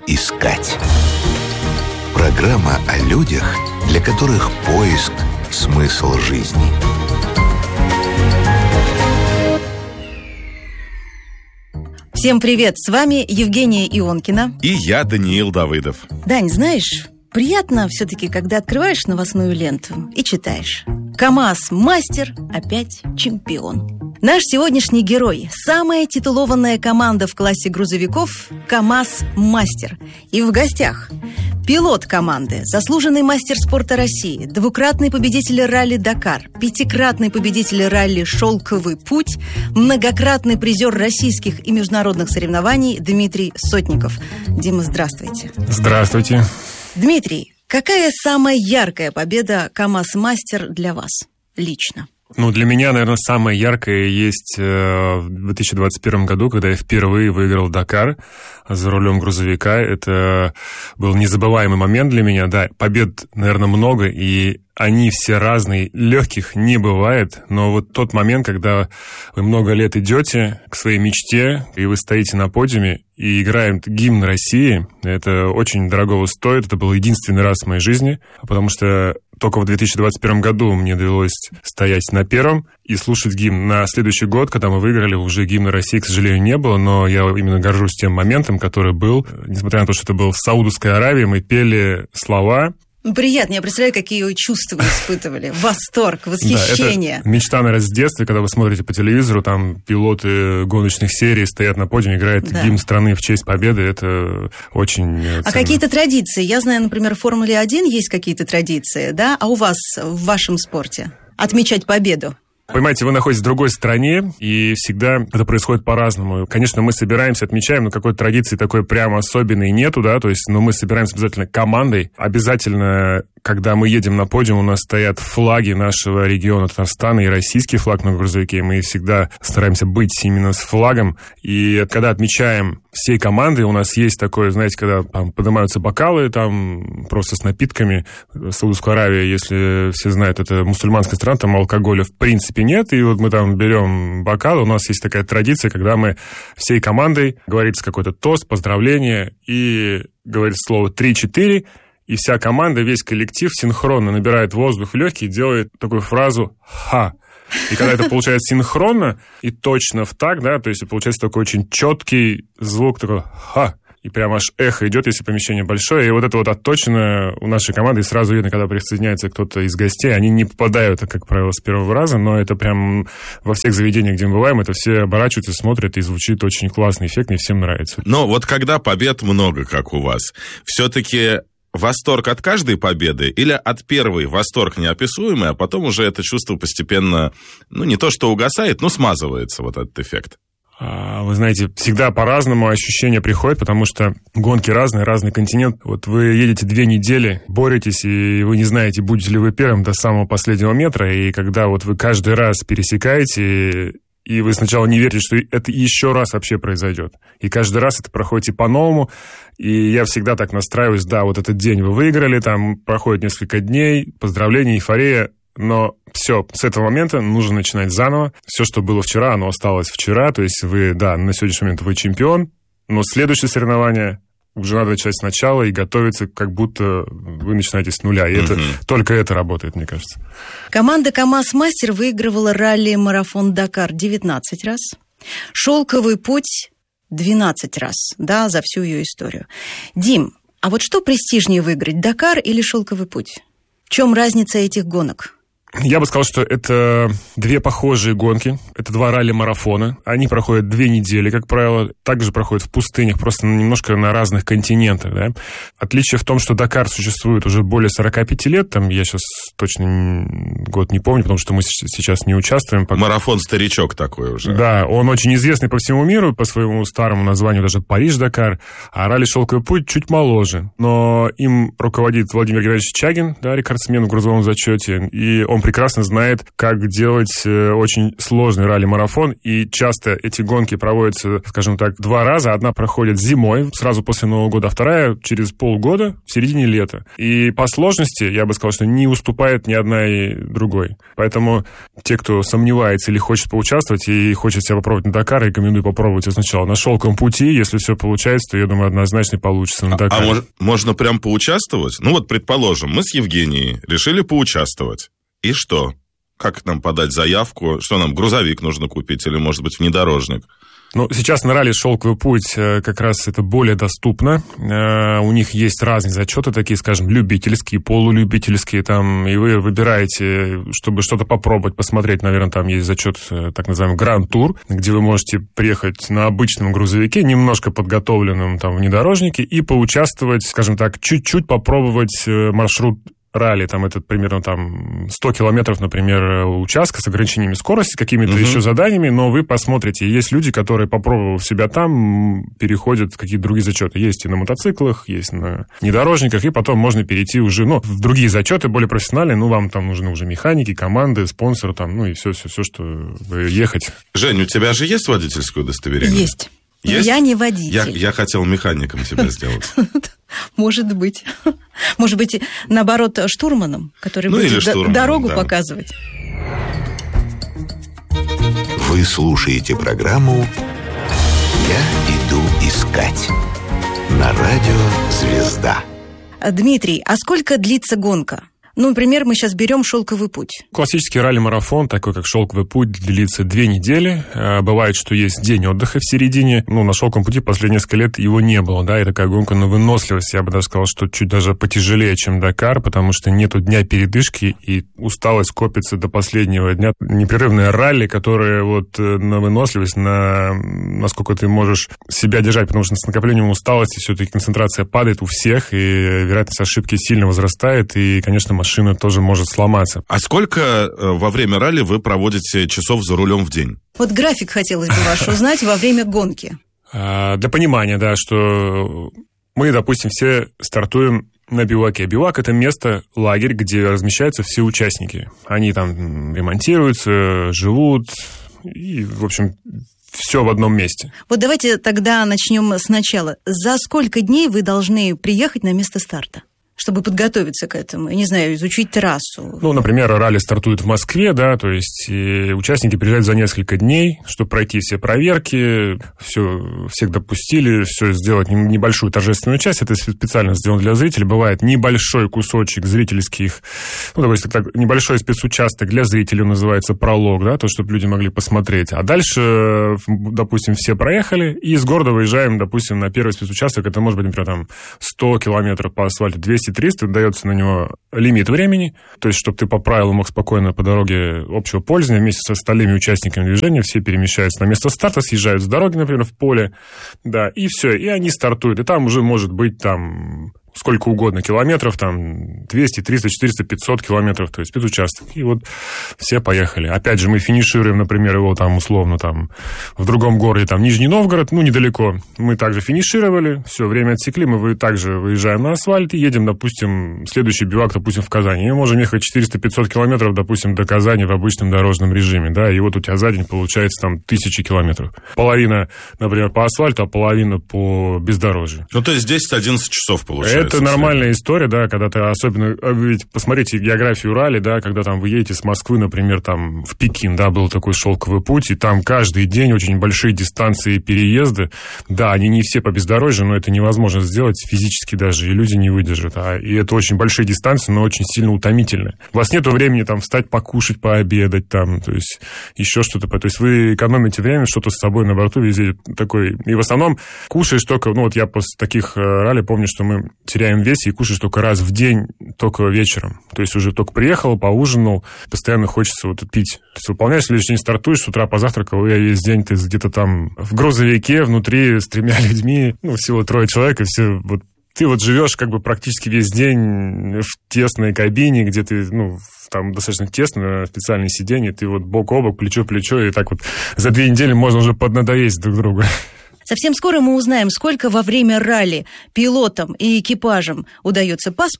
искать. Программа о людях, для которых поиск – смысл жизни. Всем привет! С вами Евгения Ионкина. И я, Даниил Давыдов. Дань, знаешь, приятно все-таки, когда открываешь новостную ленту и читаешь: КамАЗ-мастер опять чемпион. Наш сегодняшний герой – самая титулованная команда в классе грузовиков КамАЗ-мастер. И в гостях пилот команды, заслуженный мастер спорта России, двукратный победитель ралли «Дакар», пятикратный победитель ралли «Шелковый путь», многократный призер российских и международных соревнований Дмитрий Сотников. Дима, здравствуйте. Здравствуйте. Дмитрий, какая самая яркая победа КамАЗ-мастер для вас лично? Для меня, наверное, самая яркая есть в 2021 году, когда я впервые выиграл Дакар за рулем грузовика. Это был незабываемый момент для меня. Да, побед, наверное, много, и они все разные, легких не бывает, но вот тот момент, когда вы много лет идете к своей мечте, и вы стоите на подиуме и играем гимн России, это очень дорого стоит. Это был единственный раз в моей жизни, потому что только в 2021 году мне довелось стоять на первом и слушать гимн. На следующий год, когда мы выиграли, уже гимна России, к сожалению, не было, но я именно горжусь тем моментом, который был. Несмотря на то, что это был в Саудовской Аравии, мы пели слова. Приятно, я представляю, какие чувства вы испытывали. Восторг, восхищение. Да, это мечта, наверное, с детства, когда вы смотрите по телевизору, там пилоты гоночных серий стоят на подиуме, играют гимн страны в честь победы. Это очень ценно. А какие-то традиции? Я знаю, например, в Формуле-1 есть какие-то традиции, да? А у вас в вашем спорте отмечать победу? Понимаете, вы находитесь в другой стране, и всегда это происходит по-разному. Конечно, мы собираемся, отмечаем, но какой-то традиции такой прямо особенной нету, да, то есть, мы собираемся обязательно командой. Обязательно, когда мы едем на подиум, у нас стоят флаги нашего региона Татарстана и российский флаг на грузовике. Мы всегда стараемся быть именно с флагом. И когда отмечаем всей командой, у нас есть такое, знаете, когда там поднимаются бокалы, там просто с напитками. Саудовская Аравия, если все знают, это мусульманская страна, там алкоголя в принципе нет. И вот мы там берем бокал, у нас есть такая традиция, когда мы всей командой, говорится какой-то тост, поздравление, и говорится слово 3-4, и вся команда, весь коллектив синхронно набирает воздух в легкие, делает такую фразу «ха». И когда это получается синхронно и точно в такт, да, то есть получается такой очень четкий звук, такой «ха». И прям аж эхо идет, если помещение большое. И вот это вот отточено у нашей команды. И сразу видно, когда присоединяется кто-то из гостей, они не попадают, как правило, с первого раза, но это прям во всех заведениях, где мы бываем, это все оборачиваются, смотрят, и звучит очень классно, эффектно, и всем нравится. Но вот когда побед много, как у вас, все-таки восторг от каждой победы или от первой восторг неописуемый, а потом уже это чувство постепенно, не то что угасает, но смазывается вот этот эффект? Вы знаете, всегда по-разному ощущения приходят, потому что гонки разные, разный континент. Вот вы едете 2 недели, боретесь, и вы не знаете, будете ли вы первым до самого последнего метра, и когда вот вы каждый раз пересекаете, и вы сначала не верите, что это еще раз вообще произойдет. И каждый раз это проходит по-новому. И я всегда так настраиваюсь, да, вот этот день вы выиграли, там проходит несколько дней, поздравления, эйфория. Но все, с этого момента нужно начинать заново. Все, что было вчера, оно осталось вчера. То есть вы, да, на сегодняшний момент вы чемпион, но следующее соревнование уже надо начать сначала и готовиться, как будто вы начинаете с нуля. И это, только это работает, мне кажется. Команда КамАЗ-мастер выигрывала ралли-марафон «Дакар» 19 раз. «Шелковый путь» 12 раз, да, за всю ее историю. Дим, а вот что престижнее выиграть, «Дакар» или «Шелковый путь»? В чем разница этих гонок? Я бы сказал, что это 2 похожие гонки. Это 2 ралли-марафона. Они проходят 2 недели, как правило. Также проходят в пустынях, просто немножко на разных континентах. Да? Отличие в том, что Дакар существует уже более 45 лет. Там я сейчас точно год не помню, потому что мы сейчас не участвуем. Марафон-старичок такой уже. Да, он очень известный по всему миру, по своему старому названию даже Париж-Дакар. А ралли «Шелковый путь» чуть моложе. Но им руководит Владимир Геннадьевич Чагин, да, рекордсмен в грузовом зачете. И он он прекрасно знает, как делать очень сложный ралли-марафон, и часто эти гонки проводятся, скажем так, 2 раза. Одна проходит зимой, сразу после Нового года, а вторая через полгода, в середине лета. И по сложности, я бы сказал, что не уступает ни одна и другой. Поэтому те, кто сомневается или хочет поучаствовать и хочет себя попробовать на Дакар, рекомендую попробовать его сначала на шелковом пути. Если все получается, то, я думаю, однозначно получится на Дакаре. А можно прям поучаствовать? Ну вот, предположим, мы с Евгенией решили поучаствовать. И что? Как нам подать заявку? Что нам, грузовик нужно купить или, может быть, внедорожник? Ну, сейчас на ралли «Шелковый путь» как раз это более доступно. У них есть разные зачеты, такие, скажем, любительские, полулюбительские, там, и вы выбираете, чтобы что-то попробовать, посмотреть, наверное, там есть зачет, так называемый гранд-тур, где вы можете приехать на обычном грузовике, немножко подготовленном там внедорожнике, и поучаствовать, скажем так, чуть-чуть попробовать маршрут ралли, там, это примерно там 100 километров, например, участка с ограничениями скорости, какими-то еще заданиями, но вы посмотрите, есть люди, которые, попробовав себя там, переходят в какие-то другие зачеты. Есть и на мотоциклах, есть на внедорожниках, и потом можно перейти уже, в другие зачеты, более профессиональные, вам там нужны уже механики, команды, спонсоры, там, и все, что ехать. Жень, у тебя же есть водительское удостоверение? Есть. Есть? Я не водитель. Я хотел механиком тебя сделать. Может быть. Может быть, наоборот, штурманом, который будет дорогу показывать. Вы слушаете программу «Я иду искать» на радио «Звезда». Дмитрий, а сколько длится гонка? Например, мы сейчас берем «Шелковый путь». Классический ралли-марафон, такой как «Шелковый путь», длится 2 недели. Бывает, что есть день отдыха в середине. На «Шелковом пути» последние несколько лет его не было, да, и такая гонка на выносливость, я бы даже сказал, что чуть даже потяжелее, чем Дакар, потому что нету дня передышки, и усталость копится до последнего дня. Непрерывное ралли, которое на выносливость, насколько ты можешь себя держать, потому что с накоплением усталости все-таки концентрация падает у всех, и вероятность ошибки сильно возрастает, и, конечно, машина тоже может сломаться. А сколько во время ралли вы проводите часов за рулем в день? График хотелось бы ваш узнать во время гонки. Для понимания, да, что мы, допустим, все стартуем на биваке. Бивак – это место, лагерь, где размещаются все участники. Они там ремонтируются, живут и, в общем, все в одном месте. Давайте тогда начнем сначала. За сколько дней вы должны приехать на место старта, чтобы подготовиться к этому, я не знаю, изучить трассу? Например, ралли стартует в Москве, да, то есть участники приезжают за несколько дней, чтобы пройти все проверки, всех допустили, все сделать небольшую торжественную часть, это специально сделано для зрителей. Бывает небольшой кусочек зрительских, допустим, небольшой спецучасток для зрителей, называется пролог, да, то, чтобы люди могли посмотреть. А дальше, допустим, все проехали, и из города выезжаем, допустим, на первый спецучасток, это может быть, например, там 100 километров по асфальту, 200-300, дается на него лимит времени, то есть, чтобы ты по правилам мог спокойно по дороге общего пользования вместе с остальными участниками движения, все перемещаются на место старта, съезжают с дороги, например, в поле, да, и все, и они стартуют, и там уже может быть там сколько угодно километров, там 200, 300, 400, 500 километров, то есть спецучасток. И все поехали. Опять же, мы финишируем, например, его там условно там в другом городе, там Нижний Новгород, недалеко. Мы также финишировали, все, время отсекли, мы также выезжаем на асфальт и едем, допустим, следующий бивак, допустим, в Казани. И мы можем ехать 400-500 километров, допустим, до Казани в обычном дорожном режиме, да, и у тебя за день получается там 1000 километров. Половина, например, по асфальту, а половина по бездорожью. То есть 10-11 часов получается. Это нормальная история, да, когда ты особенно... Ведь посмотрите географию ралли, да, когда там вы едете с Москвы, например, там в Пекин, да, был такой «Шелковый путь», и там каждый день очень большие дистанции переезда. Да, они не все по бездорожью, но это невозможно сделать физически даже, и люди не выдержат. И это очень большие дистанции, но очень сильно утомительно. У вас нету времени там встать, покушать, пообедать там, то есть еще что-то. То есть вы экономите время, что-то с собой на борту везде такой. И в основном кушаешь только... я после таких ралли помню, что мы теряем в весе и кушаешь только раз в день, только вечером. То есть уже только приехал, поужинал, постоянно хочется пить. То есть выполняешь, следующий день стартуешь, с утра позавтракал, и весь день ты где-то там в грузовике внутри с 3 людьми, всего 3 человек, и все ты живешь практически весь день в тесной кабине, где ты, там достаточно тесно, специальные сиденья, ты бок о бок, плечо в плечо, и так за 2 недели можно уже поднадоесть друг другу. Совсем скоро мы узнаем, сколько во время ралли пилотам и экипажам удается поспать,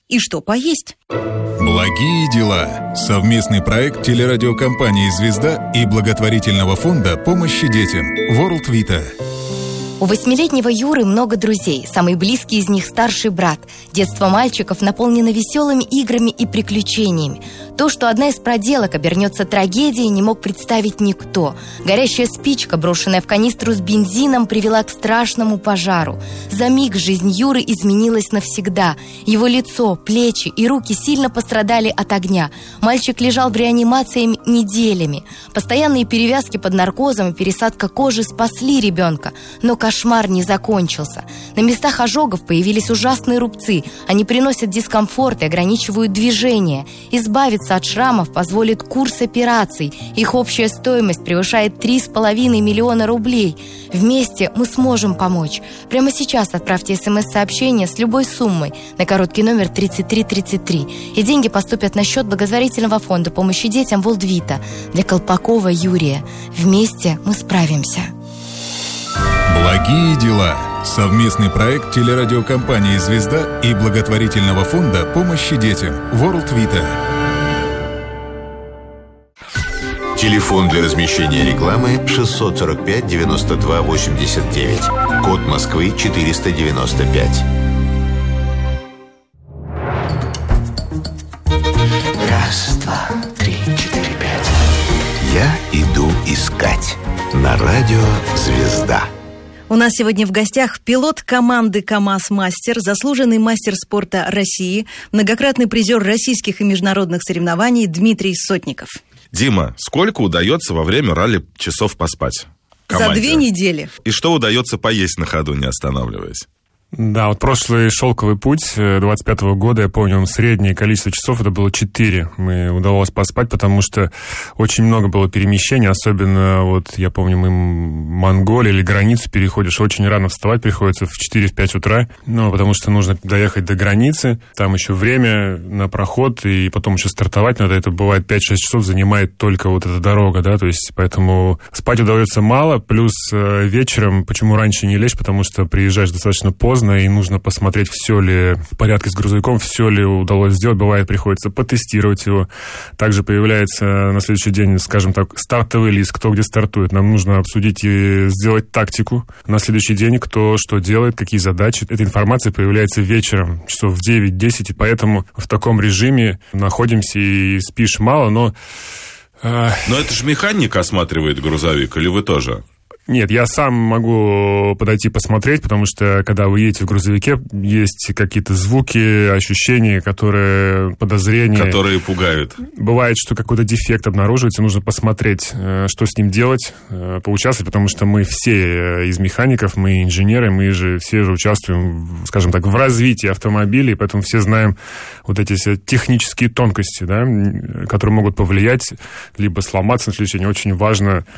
и что поесть. Благие дела. Совместный проект телерадиокомпании «Звезда» и благотворительного фонда помощи детям World Vita. У 8-летнего Юры много друзей. Самый близкий из них старший брат. Детство мальчиков наполнено веселыми играми и приключениями. То, что одна из проделок обернется трагедией, не мог представить никто. Горящая спичка, брошенная в канистру с бензином, привела к страшному пожару. За миг жизнь Юры изменилась навсегда. Его лицо, плечи и руки сильно пострадали от огня. Мальчик лежал в реанимации неделями. Постоянные перевязки под наркозом и пересадка кожи спасли ребенка. Но кошмар не закончился. На местах ожогов появились ужасные рубцы. Они приносят дискомфорт и ограничивают движение. Избавиться от шрамов позволит курс операций. Их общая стоимость превышает 3,5 миллиона рублей. Вместе мы сможем помочь. Прямо сейчас отправьте СМС-сообщение с любой суммой на короткий номер 3333. И деньги поступят на счет благотворительного фонда помощи детям World Vita для Колпакова Юрия. Вместе мы справимся. Благие дела. Совместный проект телерадиокомпании «Звезда» и благотворительного фонда помощи детям World Vita. Телефон для размещения рекламы 645 92 89. Код Москвы 495. Раз, два, три, четыре, пять. Я иду искать. На радио «Звезда». У нас сегодня в гостях пилот команды КамАЗ-Мастер, заслуженный мастер спорта России, многократный призер российских и международных соревнований Дмитрий Сотников. Дима, сколько удается во время ралли часов поспать команде? За 2 недели. И что удается поесть на ходу, не останавливаясь? Да, вот прошлый шелковый путь 25-го года, я помню, среднее количество часов это было 4. Мне удалось поспать, потому что очень много было перемещений, особенно, вот я помню, мы Монголию или границу переходишь, очень рано вставать приходится в 4-5 утра, ну, потому что нужно доехать до границы, там еще время на проход, и потом еще стартовать надо, это бывает 5-6 часов занимает только вот эта дорога, да, то есть поэтому спать удается мало, плюс вечером, почему раньше не лечь, потому что приезжаешь достаточно поздно, и нужно посмотреть, все ли в порядке с грузовиком, все ли удалось сделать. Бывает, приходится потестировать его. Также появляется на следующий день, скажем так, стартовый лист, кто где стартует. Нам нужно обсудить и сделать тактику на следующий день, кто что делает, какие задачи. Эта информация появляется вечером, часов в 9-10, и поэтому в таком режиме находимся и спишь мало, но... Но это же механик осматривает грузовик, или вы тоже? Нет, я сам могу подойти посмотреть, потому что, когда вы едете в грузовике, есть какие-то звуки, ощущения, которые, подозрения... Которые пугают. Бывает, что какой-то дефект обнаруживается, нужно посмотреть, что с ним делать, поучаствовать, потому что мы все из механиков, мы инженеры, мы же все же участвуем, скажем так, в развитии автомобилей, поэтому все знаем вот эти все технические тонкости, да, которые могут повлиять, либо сломаться на следующий день. Очень важно